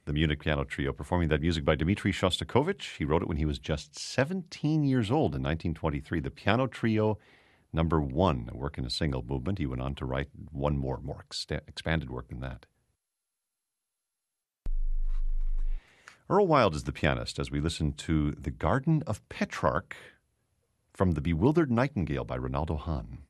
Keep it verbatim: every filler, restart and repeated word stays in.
the Munich Piano Trio, performing that music by Dmitri Shostakovich. He wrote it when he was just seventeen years old in nineteen twenty-three. The Piano Trio Number One, a work in a single movement. He went on to write one more, more ex- expanded work than that. Earl Wild is the pianist as we listen to The Garden of Petrarch from The Bewildered Nightingale by Ronaldo Hahn.